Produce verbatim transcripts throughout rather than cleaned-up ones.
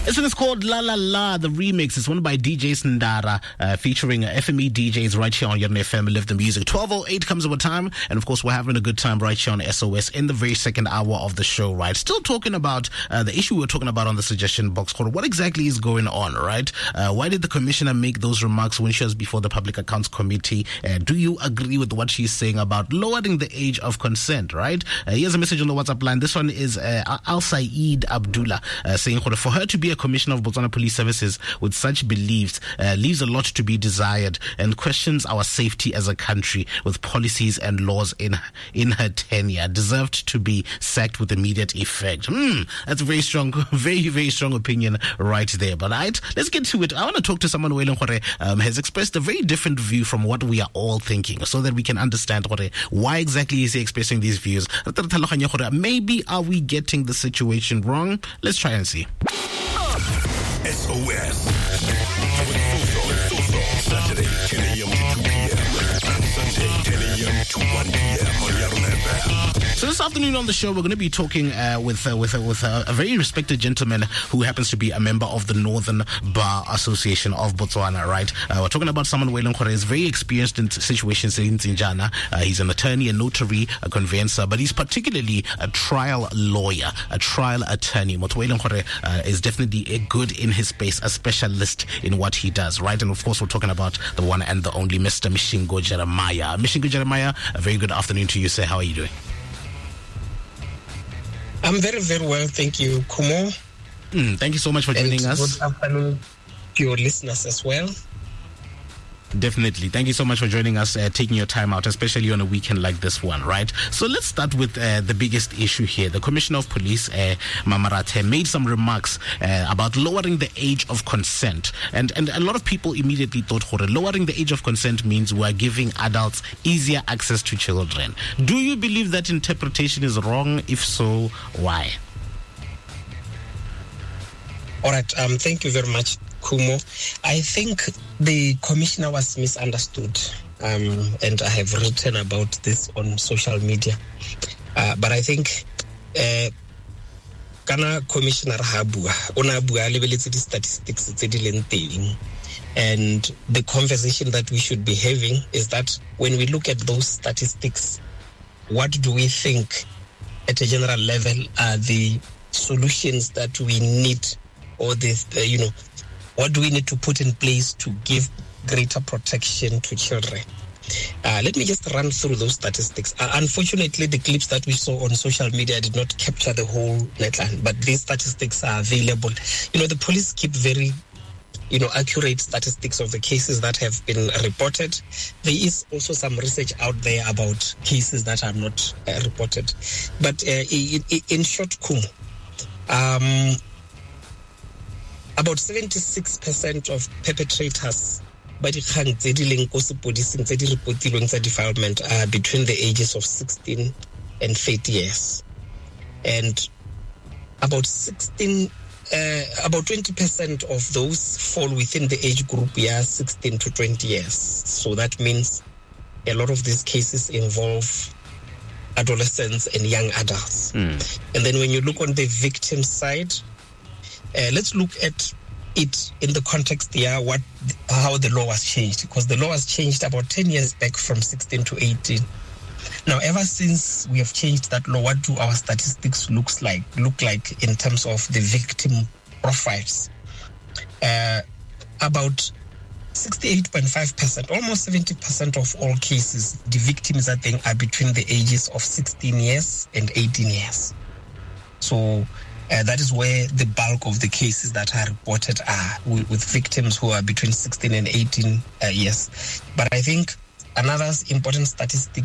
This one is called La La La, the remix. It's one by D J Sndara, uh, featuring F M E D Js right here on Your F M. Live the Music. twelve oh eight comes over time, and of course we're having a good time right here on S O S in the very second hour of the show, right? Still talking about uh, the issue we were talking about on the suggestion box. What exactly is going on, right? Uh, why did the commissioner make those remarks when she was before the Public Accounts Committee? Uh, do you agree with what she's saying about lowering the age of consent, right? Uh, here's a message on the WhatsApp line. This one is uh, Al Saeed Abdullah uh, saying, for her to be a commissioner of Botswana Police Services with such beliefs uh, leaves a lot to be desired and questions our safety as a country with policies and laws in in her tenure. Deserved to be sacked with immediate effect. Hmm, that's a very strong, very, very strong opinion right there. But right, let's get to it. I want to talk to someone who um, has expressed a very different view from what we are all thinking so that we can understand why exactly is he expressing these views. Maybe are we getting the situation wrong? Let's try and see. S O S. Saturday, ten a.m. to two p.m. and Sunday, ten a.m. to one p.m. on Yarun F M. So this afternoon on the show, we're going to be talking uh, with uh, with uh, with uh, a very respected gentleman who happens to be a member of the Northern Bar Association of Botswana, right? Uh, we're talking about someone who is very experienced in situations in Zinjana. Uh, he's an attorney, a notary, a conveyancer, but he's particularly a trial lawyer, a trial attorney. Motwele uh, is definitely a good in his space, a specialist in what he does, right? And of course, we're talking about the one and the only Mister Mishingo Jeremiah. Mishingo Jeremiah, a very good afternoon to you, sir. How are you doing? I'm very, very well. Thank you, Kumo. Mm, thank you so much for joining and us. Good afternoon to your listeners as well. Definitely. Thank you so much for joining us, uh, taking your time out, especially on a weekend like this one, right? So let's start with uh, the biggest issue here. The Commissioner of Police, uh, Mamarate, made some remarks uh, about lowering the age of consent. And, and a lot of people immediately thought, lowering the age of consent means we're giving adults easier access to children. Do you believe that interpretation is wrong? If so, why? All right. Um, thank you very much, Kumo. I think the commissioner was misunderstood, um, and I have written about this on social media. Uh, but I think uh, Kana Commissioner Habua, Onabua lebeletse di statistics tse di leng teng. And the conversation that we should be having is that when we look at those statistics, what do we think at a general level are the solutions that we need, or the, uh, you know, what do we need to put in place to give greater protection to children? Uh, let me just run through those statistics. Uh, unfortunately, the clips that we saw on social media did not capture the whole netline, but these statistics are available. You know, the police keep very, you know, accurate statistics of the cases that have been reported. There is also some research out there about cases that are not uh, reported. But uh, in, in short, Kum, um, about seventy-six percent of perpetrators by the defilement are between the ages of sixteen and thirty years. And about sixteen, uh, about twenty percent of those fall within the age group, yeah, sixteen to twenty years. So that means a lot of these cases involve adolescents and young adults. Mm. And then when you look on the victim side, Uh, let's look at it in the context here, what, how the law was changed, because the law was changed about ten years back from sixteen to eighteen. Now, ever since we have changed that law, what do our statistics looks like, look like in terms of the victim profiles? Uh, about sixty-eight point five percent, almost seventy percent of all cases, the victims, I think, are between the ages of sixteen years and eighteen years. So, Uh, that is where the bulk of the cases that are reported are, with, with victims who are between sixteen and eighteen uh, years. But I think another important statistic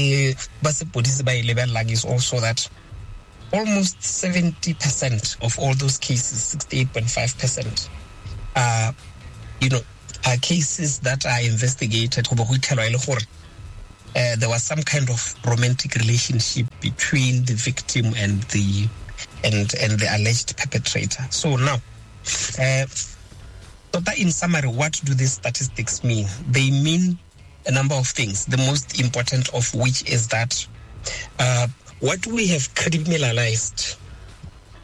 uh, is also that almost seventy percent of all those cases, sixty-eight point five percent, are, you know, are cases that are investigated. Uh, there was some kind of romantic relationship between the victim and the and and the alleged perpetrator. So now, uh, so that in summary, what do these statistics mean? They mean a number of things, the most important of which is that uh, what we have criminalized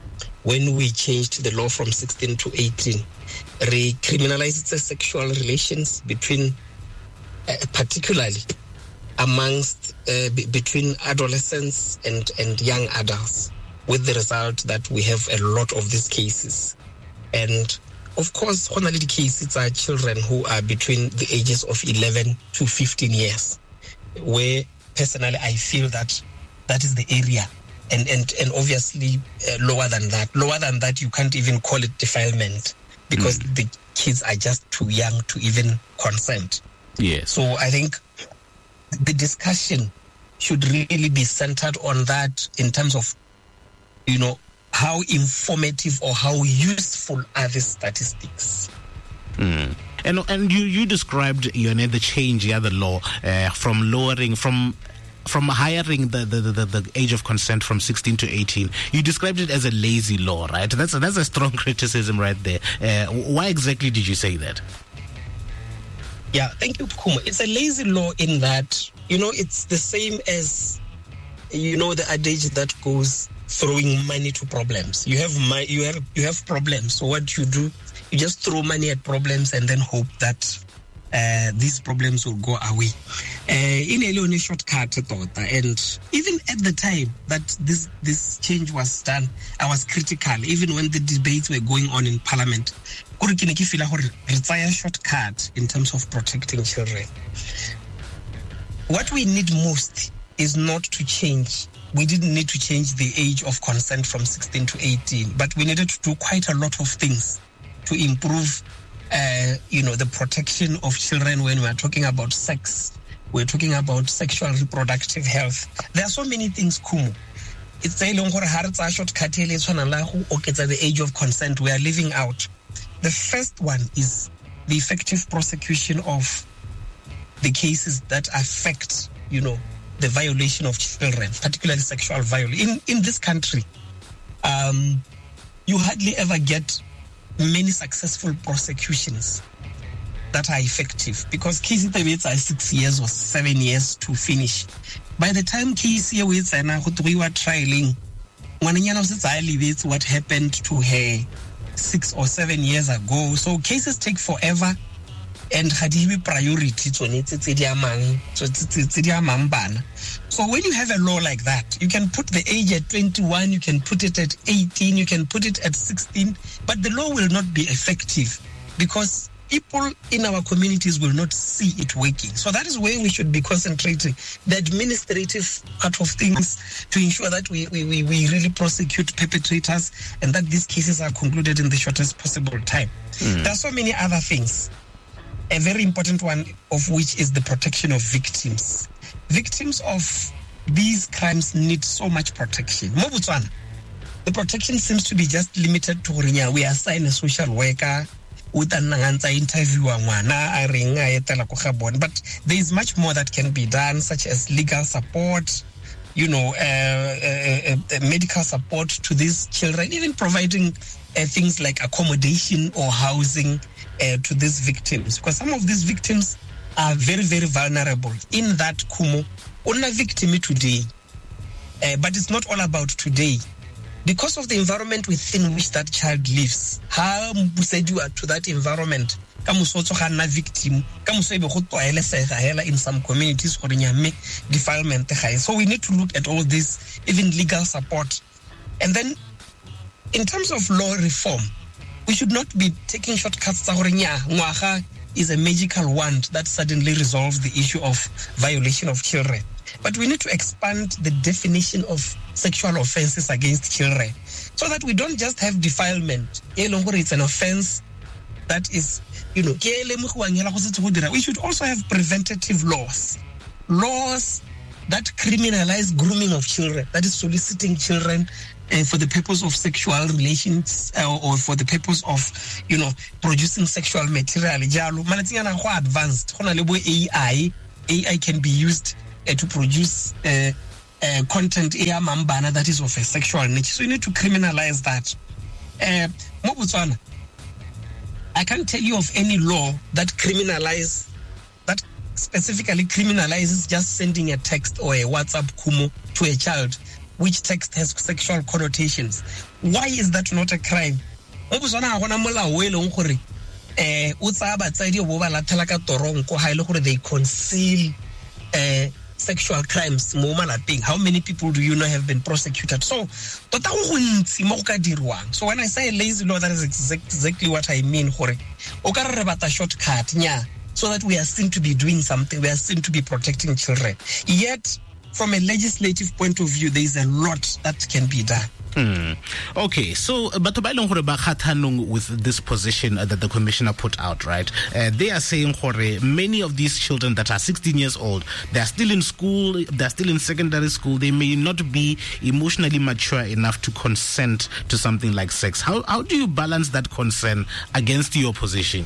when we changed the law from sixteen to eighteen, recriminalized the sexual relations between, uh, particularly amongst, uh, b- between adolescents and, and young adults, with the result that we have a lot of these cases. And of course, only the cases are children who are between the ages of eleven to fifteen years, where personally I feel that that is the area. And and, and obviously uh, lower than that. Lower than that, you can't even call it defilement because mm. the kids are just too young to even consent. Yes. So I think the discussion should really be centered on that in terms of, you know, how informative or how useful are these statistics. Mm. And and you, you described, you know, the change, yeah, the law uh, from lowering, from from hiring the, the, the, the age of consent from sixteen to eighteen. You described it as a lazy law, right? That's a, that's a strong criticism right there. Uh, why exactly did you say that? Yeah, thank you, Kumo. It's a lazy law in that, you know, it's the same as, you know, the adage that goes throwing money to problems. You have my, you have you have problems. So what you do, you just throw money at problems and then hope that uh, these problems will go away. Uh, in a little shortcut, and even at the time that this this change was done, I was critical. Even when the debates were going on in Parliament, shortcut in terms of protecting children. What we need most is not to change. We didn't need to change the age of consent from sixteen to eighteen, but we needed to do quite a lot of things to improve, uh, you know, the protection of children when we're talking about sex. We're talking about sexual reproductive health. There are so many things, Kumu. It's a long shortcut the age of consent we are leaving out. The first one is the effective prosecution of the cases that affect, you know, the violation of children, particularly sexual violence. In in this country, um, you hardly ever get many successful prosecutions that are effective because cases debates are six years or seven years to finish. By the time case here with we were trialing, what happened to her six or seven years ago. So cases take forever. And had he priority to it, so when you have a law like that, you can put the age at twenty-one, you can put it at eighteen, you can put it at sixteen, but the law will not be effective because people in our communities will not see it working. So that is where we should be concentrating, the administrative part of things, to ensure that we, we, we, we really prosecute perpetrators and that these cases are concluded in the shortest possible time. Mm. There are so many other things. A very important one of which is the protection of victims. Victims of these crimes need so much protection. Mo Botswana, the protection seems to be just limited to we assign a social worker with an interview, but there is much more that can be done, such as legal support, you know, uh, uh, uh, medical support to these children, even providing uh, things like accommodation or housing Uh, to these victims, because some of these victims are very, very vulnerable. In that, Kumo, only victim today, uh, but it's not all about today. Because of the environment within which that child lives, how you are to that environment, victim, in some communities, defilement. So we need to look at all this, even legal support. And then, in terms of law reform, we should not be taking shortcuts. Ngwaga is a magical wand that suddenly resolves the issue of violation of children. But we need to expand the definition of sexual offenses against children so that we don't just have defilement. It's an offense that is, you know, we should also have preventative laws. Laws that criminalize grooming of children, that is soliciting children Uh, for the purpose of sexual relations uh, or for the purpose of, you know, producing sexual material. Advanced. A I, A I can be used uh, to produce uh, uh, content that is of a sexual nature. So you need to criminalize that. Uh, I can't tell you of any law that criminalize that specifically criminalizes just sending a text or a WhatsApp kumo to a child. which text has sexual connotations. Why is that not a crime? Eh, they conceal uh, sexual crimes. How many people do you know have been prosecuted? So, so when I say lazy law, that is exactly what I mean. Shortcut, so that we are seen to be doing something, we are seen to be protecting children. Yet, from a legislative point of view, there is a lot that can be done. Hmm. Okay, so but with this position that the commissioner put out, right? Uh, they are saying many of these children that are sixteen years old, they are still in school, they are still in secondary school. They may not be emotionally mature enough to consent to something like sex. How how do you balance that concern against your position?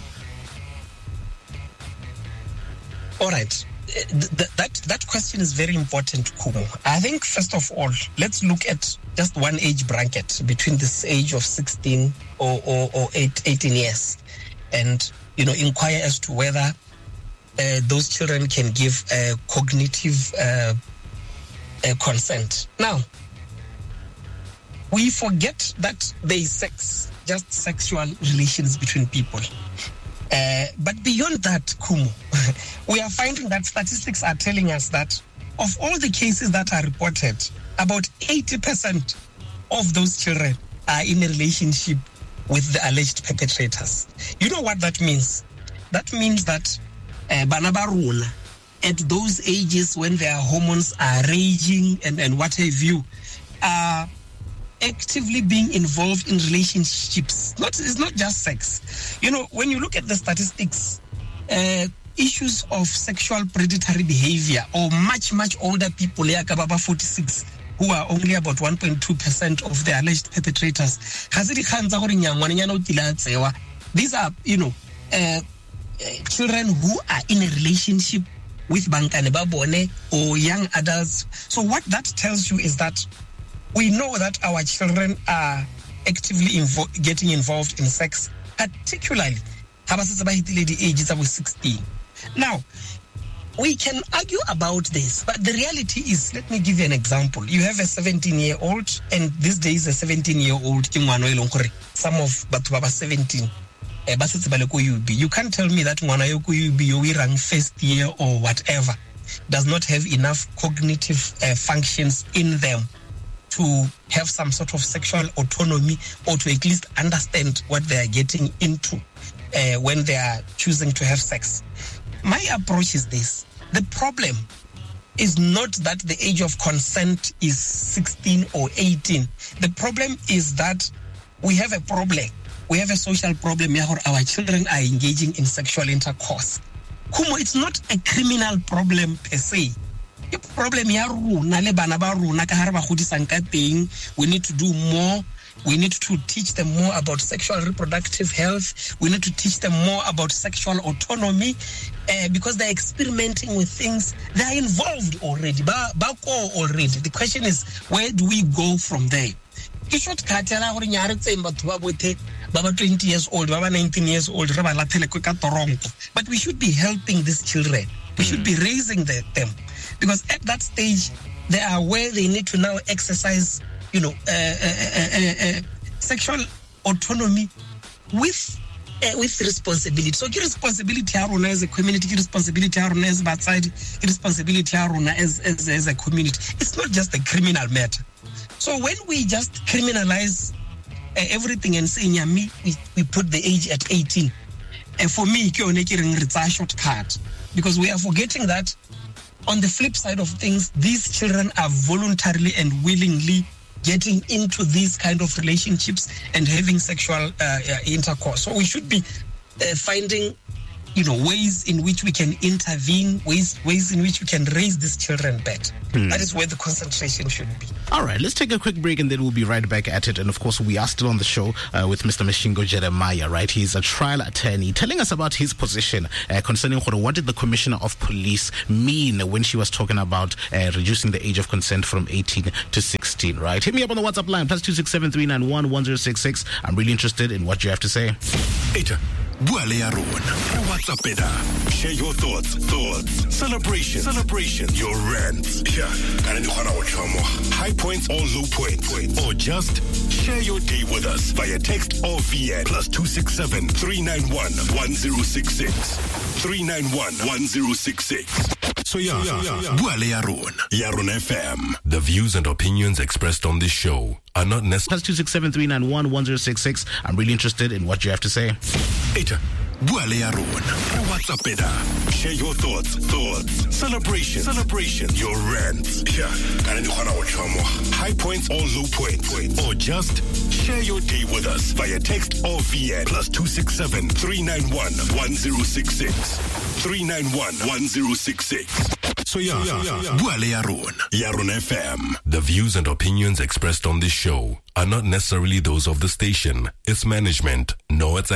All right. Th- that that question is very important, Kumo. I think first of all, let's look at just one age bracket between this age of sixteen or, or, or eight, eighteen years, and you know inquire as to whether uh, those children can give uh, cognitive uh, uh, consent. Now, we forget that there is sex, just sexual relations between people. Uh, but beyond that, Kumu, we are finding that statistics are telling us that of all the cases that are reported, about eighty percent of those children are in a relationship with the alleged perpetrators. You know what that means? That means that uh, Banabaruna, at those ages when their hormones are raging and, and what have you, are actively being involved in relationships. Not, it's not just sex. You know, when you look at the statistics, uh, issues of sexual predatory behavior, or much, much older people, like Ababa forty-six, who are only about one point two percent of the alleged perpetrators. These are, you know, uh, children who are in a relationship with Bankane Babone or young adults. So what that tells you is that we know that our children are actively invo- getting involved in sex, particularly the ages of sixteen. Now, we can argue about this, but the reality is, let me give you an example. You have a seventeen-year-old, and these days a seventeen-year-old, some of Batubaba seventeen, you can't tell me that Mwana first year or whatever does not have enough cognitive uh, functions in them to have some sort of sexual autonomy, or to at least understand what they are getting into uh, when they are choosing to have sex. My approach is this. The problem is not that the age of consent is sixteen or eighteen. The problem is that we have a problem. We have a social problem where our children are engaging in sexual intercourse. Kumo, it's not a criminal problem per se. The problem we need to do more. We need to teach them more about sexual reproductive health. We need to teach them more about sexual autonomy uh, because they're experimenting with things. They're involved already. already. The question is, where do we go from there? Baba twenty years old, Baba nineteen years old, but we should be helping these children. We should be raising the, them. Because at that stage, they are where they need to now exercise, you know, uh, uh, uh, uh, sexual autonomy with uh, with responsibility. So, responsibility as a community, responsibility as a side, responsibility as, as as a community. It's not just a criminal matter. So, when we just criminalize uh, everything and say, yeah, me, we, we put the age at eighteen. And for me, it's a shortcut, because we are forgetting that on the flip side of things, these children are voluntarily and willingly getting into these kind of relationships and having sexual uh, uh, intercourse. So we should be uh, finding, you know, ways in which we can intervene, ways ways in which we can raise these children better. Hmm. That is where the concentration should be. All right, let's take a quick break and then we'll be right back at it. And of course, we are still on the show uh, with Mister Mashingo Jeremiah, right? He's a trial attorney telling us about his position uh, concerning what did the Commissioner of Police mean when she was talking about uh, reducing the age of consent from eighteen to sixteen, right? Hit me up on the WhatsApp line, plus two six seven three nine one one zero six six. I'm really interested in what you have to say. Eta, bua le ya rona. Re WhatsApp ena. Share your thoughts, thoughts, celebration, celebration, your rants. Yeah, kana ni khona go chomo. High points or low points, or just share your day with us via text or V N plus two six seven three nine one one zero six six three nine one one zero six six. So yeah, so yeah, yeah. Bua le ya rona. Ya Rona F M. The views and opinions expressed on this show are not necessarily. Plus two six seven three nine one one zero six six. I'm really interested in what you have to say. Eta. Bua le ya rona. Re WhatsApp ena. Share your thoughts, thoughts, celebration, celebration, your rants. Yeah, kana ni khona go chomo. High points or low points, or just share your day with us via text or V N plus two six seven three nine one one zero six six three nine one one zero six six. So yeah, so yeah, yeah. Bua le ya rona. Ya Rona F M. The views and opinions expressed on this show are not necessarily those of the station, its management, nor its